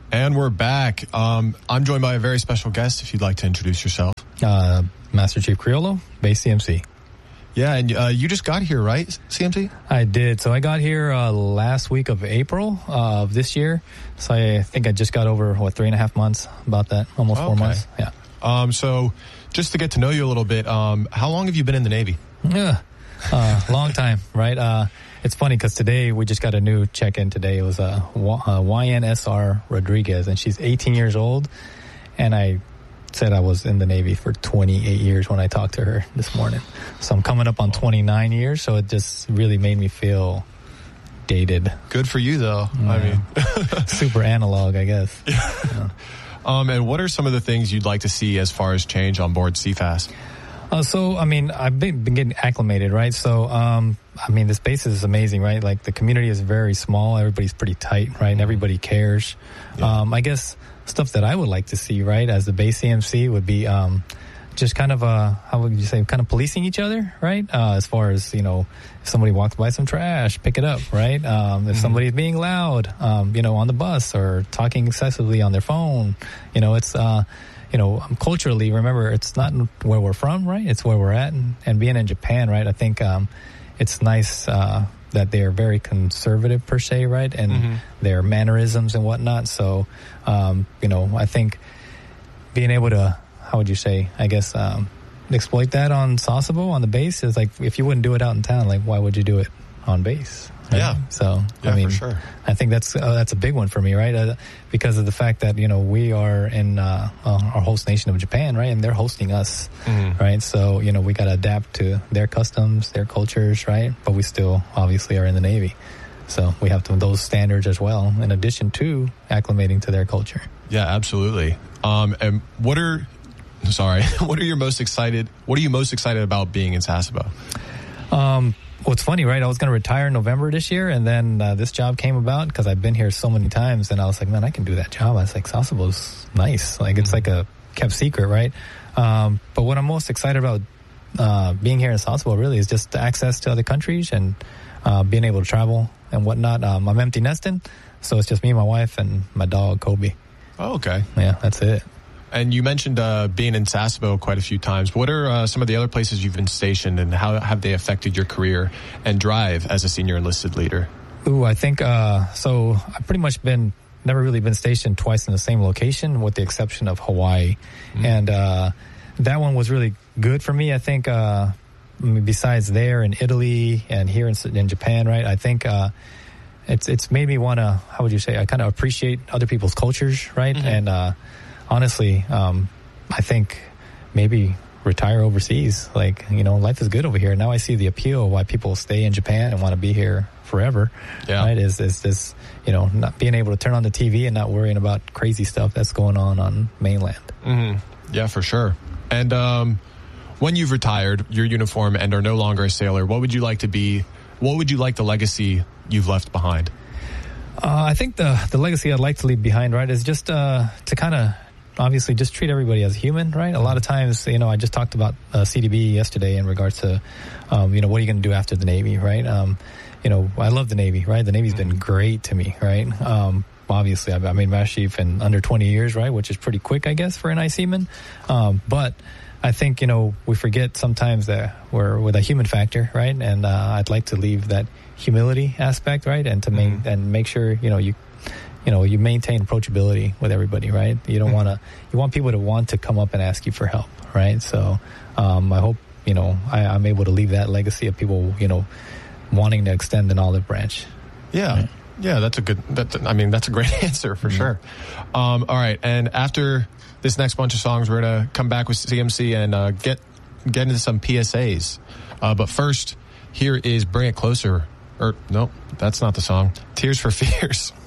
And we're back. I'm joined by a very special guest, if you'd like to introduce yourself. Master Chief Criollo, Base CMC. Yeah, and you just got here, right, CMC? I did. So I got here last week of April of this year. So I think I just got over, 3.5 months, about that, almost 4 months. Yeah. So just to get to know you a little bit, how long have you been in the Navy? Yeah, long time, right? It's funny because today we just got a new check-in today. It was YNSR Rodriguez, and she's 18 years old. And I said I was in the Navy for 28 years when I talked to her this morning. So I'm coming up on 29 years, so it just really made me feel dated. Good for you, though. Yeah. I mean, super analog, I guess. Yeah. And what are some of the things you'd like to see as far as change on board CFAS? So, I mean, I've been getting acclimated, right? So, I mean, this base is amazing, right? Like, the community is very small. Everybody's pretty tight, right? And everybody cares. Yeah. I guess stuff that I would like to see, right, as the base CMC would be just kind of, how would you say, kind of policing each other, right? As far as, if somebody walks by some trash, pick it up, right? If somebody's being loud, on the bus or talking excessively on their phone, it's... culturally, remember, it's not where we're from, right? It's where we're at. And being in Japan, right, I think it's nice that they're very conservative, per se, right? And their mannerisms and whatnot. So, I think being able to, how would you say, I guess, exploit that on Sasebo, on the base, is like, if you wouldn't do it out in town, like, why would you do it on base? Right? Yeah. So, yeah, I mean, for sure. I think that's a big one for me, right? Because of the fact that, we are in our host nation of Japan, right? And they're hosting us, right? So, we got to adapt to their customs, their cultures, right? But we still obviously are in the Navy. So we have those standards as well, in addition to acclimating to their culture. Yeah, absolutely. And what are you most excited about being in Sasebo? Well, it's funny, right? I was going to retire in November this year, and then this job came about because I've been here so many times, and I was like, man, I can do that job. I was like, Sasebo's nice. Like, it's like a kept secret, right? But what I'm most excited about being here in Sasebo really is just the access to other countries and being able to travel and whatnot. I'm empty nesting, so it's just me, my wife, and my dog, Kobe. Oh, okay. Yeah, that's it. And you mentioned being in Sasebo quite a few times. What are some of the other places you've been stationed, and how have they affected your career and drive as a senior enlisted leader? Ooh, I think so. I've pretty much never really been stationed twice in the same location, with the exception of Hawaii, and that one was really good for me. I think besides there in Italy and here in Japan, right? I think it's made me want to, how would you say, I kind of appreciate other people's cultures, right? And honestly, I think maybe retire overseas. Like, life is good over here. Now I see the appeal why people stay in Japan and want to be here forever. Yeah. Right? Is this, not being able to turn on the TV and not worrying about crazy stuff that's going on mainland. Yeah, for sure. And when you've retired your uniform and are no longer a sailor, what would you like the legacy you've left behind? I think the legacy I'd like to leave behind, right, is just to kind of obviously just treat everybody as human, right? A lot of times, I just talked about CDB yesterday in regards to, what are you going to do after the Navy, right? I love the Navy, right? The Navy's been great to me, right? Obviously, I made Master Chief in under 20 years, right? Which is pretty quick, I guess, for an NI seaman. But I think, we forget sometimes that we're with a human factor, right? And I'd like to leave that humility aspect, right? And to make sure, you maintain approachability with everybody, right? You don't you want people to want to come up and ask you for help, right? So I hope, I'm able to leave that legacy of people, wanting to extend an olive branch. Yeah. Right? Yeah, that's a great answer for sure. All right. And after this next bunch of songs, we're going to come back with CMC and get into some PSAs. But first, here is Bring It Closer. No, that's not the song. Tears for Fears.